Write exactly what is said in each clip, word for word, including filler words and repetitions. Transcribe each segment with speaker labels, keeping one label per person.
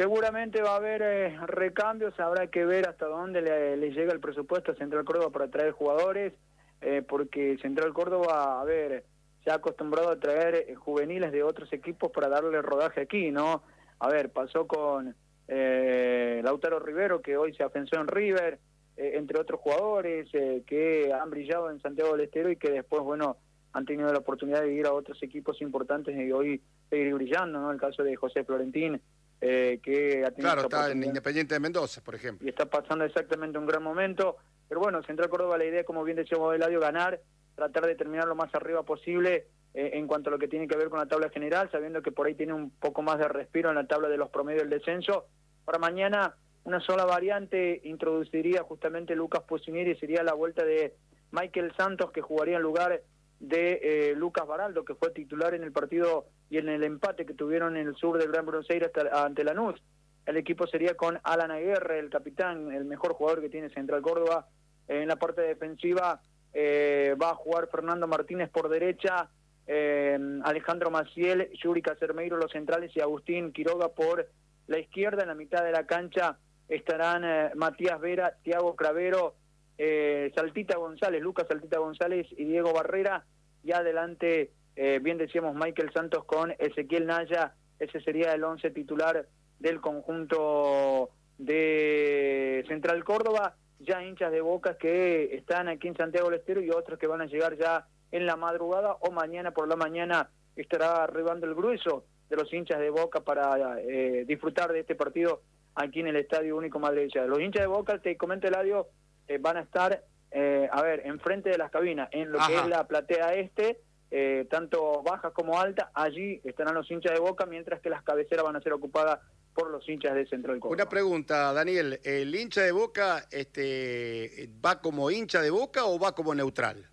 Speaker 1: Seguramente va a haber eh, recambios, habrá que ver hasta dónde le, le llega el presupuesto a Central Córdoba para traer jugadores, eh, porque Central Córdoba, a ver, se ha acostumbrado a traer eh, juveniles de otros equipos para darle rodaje aquí, ¿no? A ver, pasó con eh, Lautaro Rivero, que hoy se afianzó en River, eh, entre otros jugadores eh, que han brillado en Santiago del Estero y que después, bueno, han tenido la oportunidad de ir a otros equipos importantes y hoy seguir brillando, ¿no? El caso de José Florentín, Eh, que ha tenido
Speaker 2: claro, está en Independiente de Mendoza, por ejemplo.
Speaker 1: Y está pasando exactamente un gran momento. Pero bueno, Central Córdoba, la idea, como bien decíamos, Eladio, ganar, tratar de terminar lo más arriba posible eh, en cuanto a lo que tiene que ver con la tabla general, sabiendo que por ahí tiene un poco más de respiro en la tabla de los promedios del descenso. Para mañana, una sola variante introduciría justamente Lucas Pusineri, sería la vuelta de Michael Santos, que jugaría en lugar de eh, Lucas Baraldo, que fue titular en el partido y en el empate que tuvieron en el sur del Gran Buenos Aires ante Lanús. El equipo sería con Alan Aguirre, el capitán, el mejor jugador que tiene Central Córdoba. En la parte defensiva eh, va a jugar Fernando Martínez por derecha, eh, Alejandro Maciel, Yuri Casermeiro los centrales y Agustín Quiroga por la izquierda. En la mitad de la cancha estarán eh, Matías Vera, Thiago Cravero, eh, Saltita González, Lucas Saltita González y Diego Barrera. Y adelante, eh, bien decíamos, Michael Santos con Ezequiel Naya. Ese sería el once titular del conjunto de Central Córdoba. Ya hinchas de Boca que están aquí en Santiago del Estero y otros que van a llegar ya en la madrugada o mañana por la mañana estará arribando el grueso de los hinchas de Boca para eh, disfrutar de este partido aquí en el Estadio Único Madre de Chávez. Los hinchas de Boca, te comento, Eladio, eh, van a estar, eh, a ver, enfrente de las cabinas, en lo Ajá. que es la platea este, eh, tanto bajas como alta, allí estarán los hinchas de Boca, mientras que las cabeceras van a ser ocupadas por los hinchas de Central Córdoba.
Speaker 2: Una pregunta, Daniel, ¿el hincha de Boca este, va como hincha de Boca o va como neutral?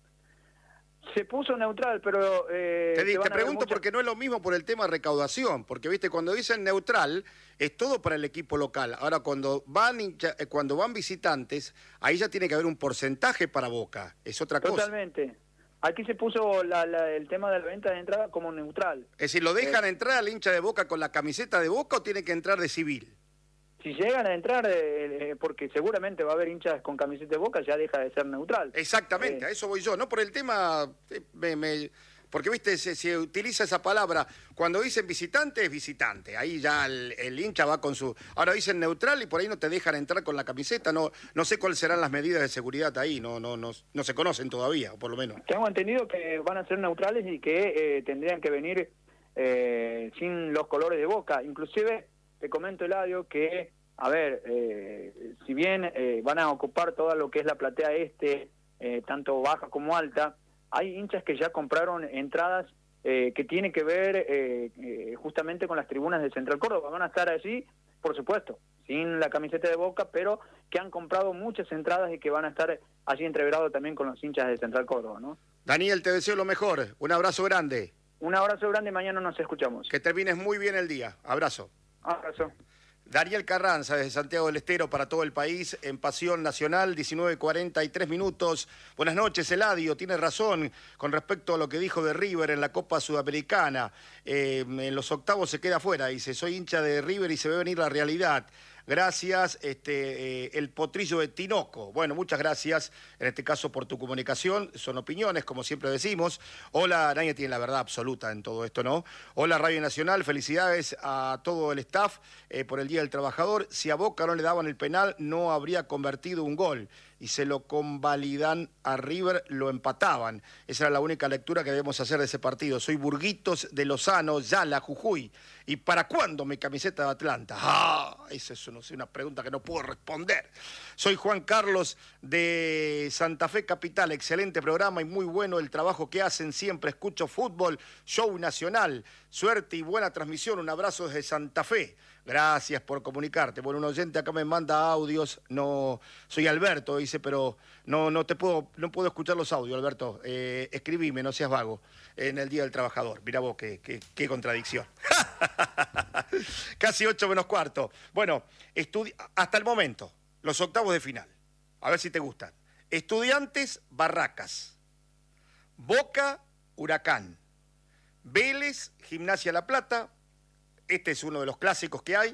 Speaker 1: Se puso neutral, pero... Eh,
Speaker 2: te, te pregunto
Speaker 1: muchas...
Speaker 2: porque no es lo mismo por el tema de recaudación, porque viste, cuando dicen neutral es todo para el equipo local. Ahora, cuando van hincha, cuando van visitantes, ahí ya tiene que haber un porcentaje para Boca, es otra cosa.
Speaker 1: Totalmente. Aquí se puso la, la, el tema de la venta de entrada como neutral.
Speaker 2: Es decir, ¿lo dejan eh, entrar al hincha de Boca con la camiseta de Boca o tiene que entrar de civil?
Speaker 1: Si llegan a entrar, eh, eh, porque seguramente va a haber hinchas con camiseta de Boca, ya deja de ser neutral.
Speaker 2: Exactamente, eh, a eso voy yo, no por el tema... Eh, me, me, porque, viste, se, se utiliza esa palabra, cuando dicen visitante, es visitante, ahí ya el, el hincha va con su... Ahora dicen neutral y por ahí no te dejan entrar con la camiseta, no no sé cuáles serán las medidas de seguridad ahí, no no no, no se conocen todavía, o por lo menos.
Speaker 1: Tengo entendido que van a ser neutrales y que eh, tendrían que venir eh, sin los colores de Boca. Inclusive, te comento, Eladio, que, a ver, eh, si bien eh, van a ocupar todo lo que es la platea este, eh, tanto baja como alta, hay hinchas que ya compraron entradas eh, que tienen que ver eh, eh, justamente con las tribunas de Central Córdoba. Van a estar allí, por supuesto, sin la camiseta de Boca, pero que han comprado muchas entradas y que van a estar allí entreverados también con los hinchas de Central Córdoba, ¿no?
Speaker 2: Daniel, te deseo lo mejor. Un abrazo grande.
Speaker 1: Un abrazo grande, mañana nos escuchamos.
Speaker 2: Que termines muy bien el día. Abrazo.
Speaker 1: Abrazo.
Speaker 2: Daniel Carranza, desde Santiago del Estero para todo el país, en Pasión Nacional, diecinueve cuarenta y tres minutos. Buenas noches, Eladio, tiene razón con respecto a lo que dijo de River en la Copa Sudamericana. Eh, en los octavos se queda afuera, dice, soy hincha de River y se ve venir la realidad. Gracias, este, eh, el potrillo de Tinoco. Bueno, muchas gracias, en este caso, por tu comunicación. Son opiniones, como siempre decimos. Hola, nadie tiene la verdad absoluta en todo esto, ¿no? Hola, Radio Nacional, felicidades a todo el staff eh, por el Día del Trabajador. Si a Boca no le daban el penal, no habría convertido un gol. Y se lo convalidan a River, lo empataban. Esa era la única lectura que debemos hacer de ese partido. Soy Burguitos de Lozano, Yala, Jujuy. ¿Y para cuándo mi camiseta de Atlanta? Ah, esa es no sé, una pregunta que no puedo responder. Soy Juan Carlos de Santa Fe Capital. Excelente programa y muy bueno el trabajo que hacen. Siempre escucho fútbol, show nacional. Suerte y buena transmisión. Un abrazo desde Santa Fe. Gracias por comunicarte. Bueno, un oyente acá me manda audios. No, soy Alberto, dice, pero no, no te puedo, no puedo escuchar los audios, Alberto. Eh, escribime, no seas vago, en el Día del Trabajador. Mirá vos, qué, qué, qué contradicción. Casi ocho menos cuarto. Bueno, hasta el momento, los octavos de final. A ver si te gustan. Estudiantes, Barracas. Boca, Huracán. Vélez, Gimnasia La Plata. Este es uno de los clásicos que hay.